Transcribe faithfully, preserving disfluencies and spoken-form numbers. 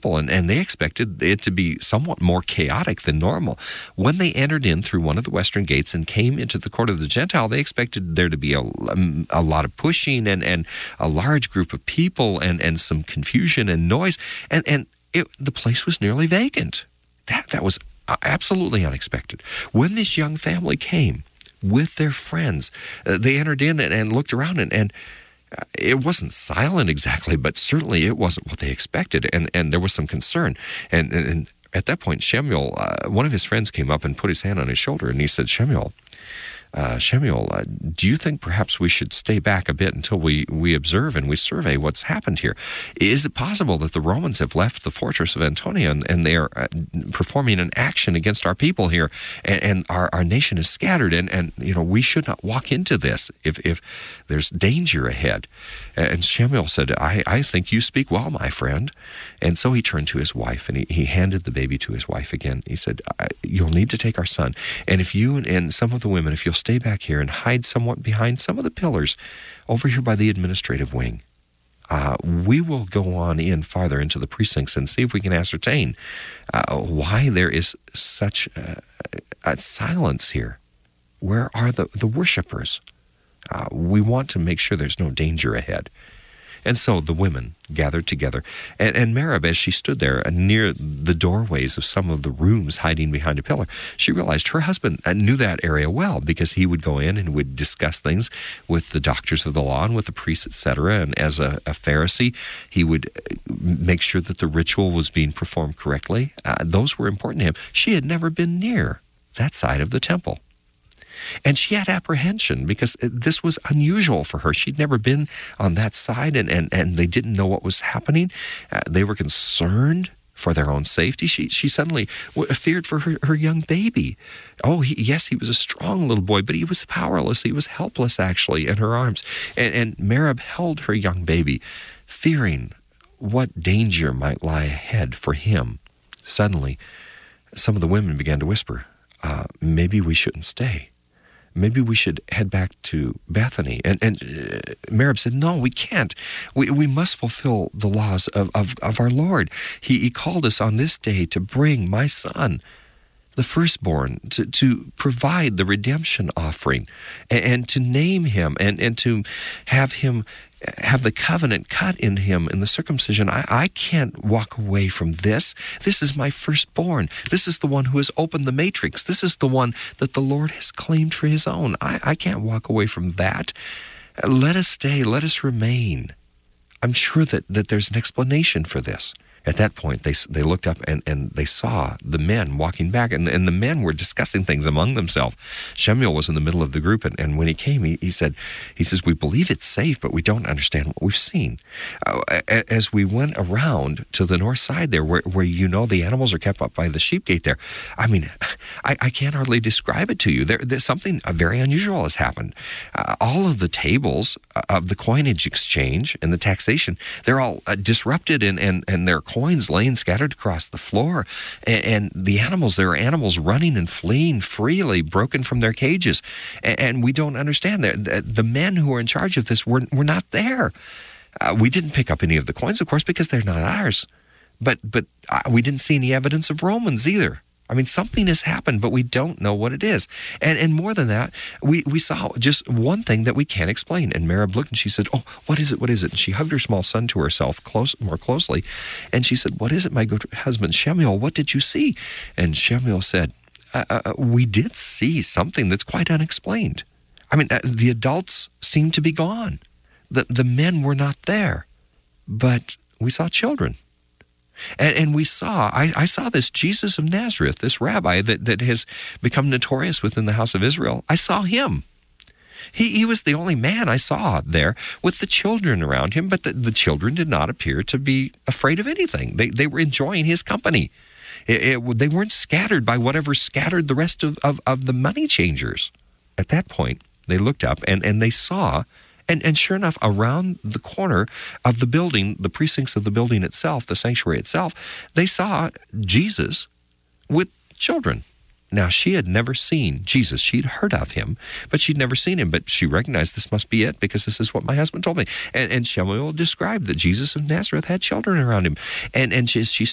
temple, and, and they expected it to be somewhat more chaotic than normal. When they entered in through one of the western gates and came into the court of the Gentile, they expected there to be a, a lot of pushing and, and a large group of people and, and some confusion and noise, and, and it, the place was nearly vacant. That, that was absolutely unexpected. When this young family came with their friends, uh, they entered in and, and looked around, and, and uh, it wasn't silent exactly, but certainly it wasn't what they expected, and, and there was some concern. And, and, and at that point, Shemuel, uh, one of his friends came up and put his hand on his shoulder, and he said, Shemuel, Uh, Shemuel, uh, do you think perhaps we should stay back a bit until we, we observe and we survey what's happened here? Is it possible that the Romans have left the fortress of Antonia and, and they are uh, performing an action against our people here, and, and our, our nation is scattered, and, and you know we should not walk into this if, if there's danger ahead? And Shemuel said, I, I think you speak well, my friend. And so he turned to his wife, and he, he handed the baby to his wife again. He said, you'll need to take our son, and if you and, and some of the women, if you'll stay back here and hide somewhat behind some of the pillars over here by the administrative wing, uh, we will go on in farther into the precincts and see if we can ascertain uh, why there is such uh, a silence here. Where are the, the worshipers? Uh, we want to make sure there's no danger ahead. And so the women gathered together, and, and Merab, as she stood there near the doorways of some of the rooms hiding behind a pillar, she realized her husband knew that area well, because he would go in and would discuss things with the doctors of the law and with the priests, et cetera. And as a, a Pharisee, he would make sure that the ritual was being performed correctly. Uh, those were important to him. She had never been near that side of the temple. And she had apprehension because this was unusual for her. She'd never been on that side, and, and, and they didn't know what was happening. Uh, they were concerned for their own safety. She she suddenly feared for her, her young baby. Oh, he, yes, he was a strong little boy, but he was powerless. He was helpless, actually, in her arms. And, and Merab held her young baby, fearing what danger might lie ahead for him. Suddenly, some of the women began to whisper, uh, maybe we shouldn't stay. Maybe we should head back to Bethany. And, and uh, Merab said, no, we can't. We we must fulfill the laws of, of, of our Lord. He, he called us on this day to bring my son, the firstborn, to, to provide the redemption offering, and, and to name him, and, and to have him have the covenant cut in him in the circumcision. I, I can't walk away from this. This is my firstborn. This is the one who has opened the matrix. This is the one that the Lord has claimed for his own. I, I can't walk away from that. Let us stay. Let us remain. I'm sure that, that there's an explanation for this. At that point, they they looked up and, and they saw the men walking back, and, and the men were discussing things among themselves. Shemuel was in the middle of the group, and, and when he came, he, he said, he says, we believe it's safe, but we don't understand what we've seen. Uh, as we went around to the north side there, where, where you know the animals are kept up by the sheep gate there, I mean, I, I can't hardly describe it to you. There, there's something very unusual has happened. Uh, all of the tables of the coinage exchange and the taxation, they're all uh, disrupted, and, and, and they're coins laying scattered across the floor, and, and the animals, there are animals running and fleeing freely, broken from their cages, and, and we don't understand that. The, the men who are in charge of this were, were not there. Uh, we didn't pick up any of the coins, of course, because they're not ours, but but uh, we didn't see any evidence of Romans either. I mean, something has happened, but we don't know what it is. And and more than that, we, we saw just one thing that we can't explain. And Merab looked and she said, oh, what is it? What is it? And she hugged her small son to herself close, more closely. And she said, what is it, my good husband? Shemuel, what did you see? And Shemuel said, uh, uh, we did see something that's quite unexplained. I mean, uh, the adults seemed to be gone. The, the men were not there. But we saw children. And, and we saw, I, I saw this Jesus of Nazareth, this rabbi that, that has become notorious within the house of Israel. I saw him. He, he was the only man I saw there with the children around him, but the, the children did not appear to be afraid of anything. They, they were enjoying his company. It, it, they weren't scattered by whatever scattered the rest of, of, of the money changers. At that point, they looked up and, and they saw, And, and sure enough, around the corner of the building, the precincts of the building itself, the sanctuary itself, they saw Jesus with children. Now, she had never seen Jesus. She'd heard of him, but she'd never seen him. But she recognized this must be it, because this is what my husband told me. And, and Shemuel described that Jesus of Nazareth had children around him. And, and she, she